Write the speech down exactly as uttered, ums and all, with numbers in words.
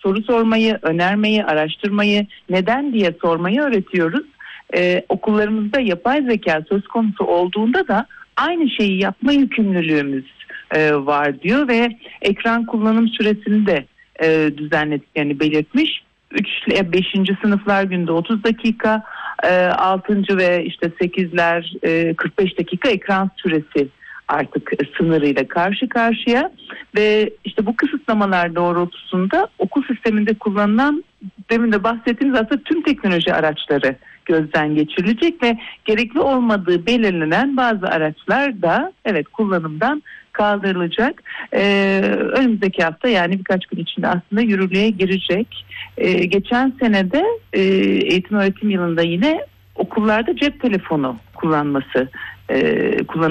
soru sormayı, önermeyi, araştırmayı, neden diye sormayı öğretiyoruz. Ee, okullarımızda yapay zeka söz konusu olduğunda da aynı şeyi yapma yükümlülüğümüz e, var diyor ve ekran kullanım süresini de e, düzenlediklerini belirtmiş. üç ile beşinci sınıflar günde otuz dakika, altıncı ve işte sekizler kırk beş dakika ekran süresi artık sınırıyla karşı karşıya ve işte bu kısıtlamalar doğrultusunda okul sisteminde kullanılan, demin de bahsettiğimiz aslında tüm teknoloji araçları gözden geçirilecek ve gerekli olmadığı belirlenen bazı araçlar da evet kullanımdan kaldırılacak. Ee, önümüzdeki hafta, yani birkaç gün içinde aslında yürürlüğe girecek. Ee, geçen senede e, eğitim öğretim yılında yine okullarda cep telefonu kullanması e, kullanılması